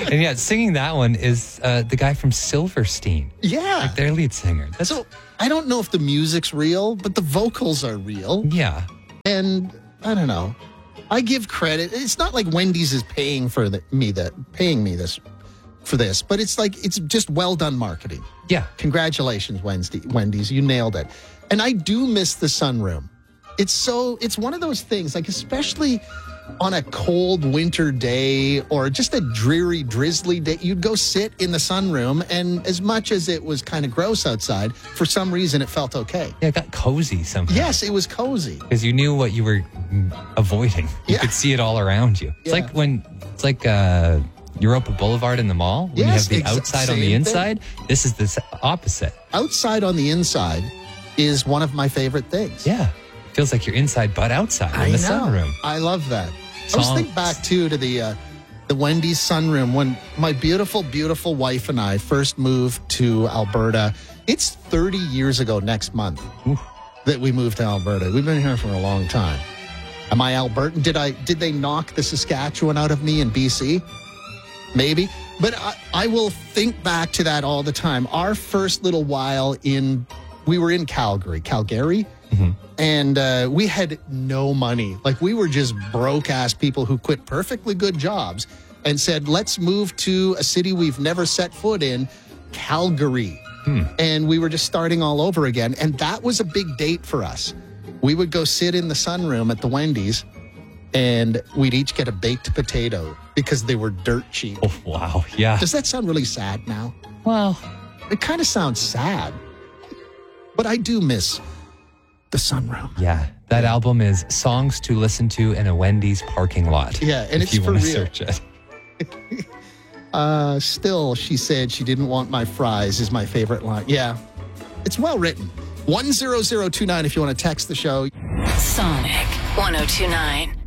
And yeah, singing that one is the guy from Silverstein. Yeah. Like their lead singer. So I don't know if the music's real, but the vocals are real. Yeah. And I don't know. I give credit. It's not like Wendy's is paying for paying me this for this, but it's like it's just well done marketing. Yeah. Congratulations, Wendy's. You nailed it. And I do miss the sunroom. It's one of those things, like especially on a cold winter day or just a dreary, drizzly day, you'd go sit in the sunroom, and as much as it was kind of gross outside, for some reason it felt okay. Yeah, it got cozy somehow. Yes, it was cozy. Because you knew what you were avoiding. You could see it all around you. It's like Europa Boulevard in the mall. When you have the outside on the inside, this is the opposite. Outside on the inside is one of my favorite things. Yeah. Feels like you're inside but outside in the sunroom. I love that. I was thinking back too to the Wendy's sunroom when my beautiful, beautiful wife and I first moved to Alberta. It's 30 years ago next month that we moved to Alberta. We've been here for a long time. Am I Albertan? Did they knock the Saskatchewan out of me in BC? Maybe. But I will think back to that all the time. Our first little while we were in Calgary. Mm-hmm. And we had no money. Like we were just broke ass people who quit perfectly good jobs and said, let's move to a city we've never set foot in, Calgary. And we were just starting all over again. And that was a big date for us. We would go sit in the sunroom at the Wendy's and we'd each get a baked potato because they were dirt cheap. Oh, wow. Yeah. Does that sound really sad now? Well, it kind of sounds sad. But I do miss the sunroom. Yeah. That album is Songs to Listen to in a Wendy's Parking Lot. Yeah, and if you want to search it. Still, she said she didn't want my fries is my favorite line. Yeah, it's well written. 10029 if you want to text the show. Sonic 1029.